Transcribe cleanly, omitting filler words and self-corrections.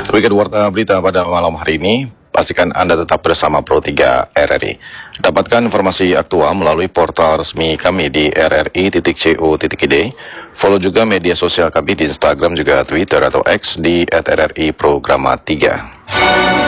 Demikian warta berita pada malam hari ini. Pastikan Anda tetap bersama Pro 3 RRI. Dapatkan informasi aktual melalui portal resmi kami di rri.co.id. Follow juga media sosial kami di Instagram juga Twitter atau X di @rri Programa 3.